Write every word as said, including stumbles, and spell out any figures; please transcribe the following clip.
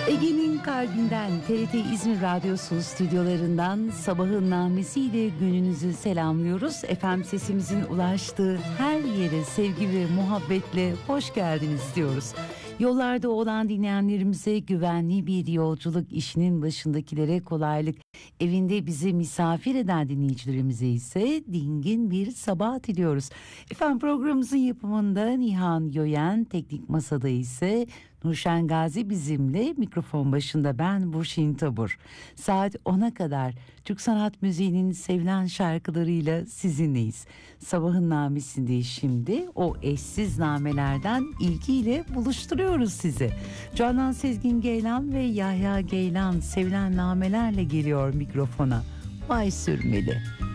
Ege'nin kalbinden T R T İzmir Radyosu stüdyolarından sabahın namesiyle gününüzü selamlıyoruz. Efendim sesimizin ulaştığı her yere sevgi ve muhabbetle hoş geldiniz diyoruz. Yollarda olan dinleyenlerimize güvenli bir yolculuk, işinin başındakilere kolaylık, evinde bizi misafir eden dinleyicilerimize ise dingin bir sabah diliyoruz. Efendim programımızın yapımında Nihan Yoyen, teknik masada ise Nurşen Gazi bizimle, mikrofon başında ben Burçin Tabur. Saat ona kadar Türk sanat müziğinin sevilen şarkılarıyla sizinleyiz. Sabahın namesinde şimdi o eşsiz namelerden ilkiyle buluşturuyoruz sizi. Canan Sezgin Geylan ve Yahya Geylan sevilen namelerle geliyor mikrofona. Vay sürmeli.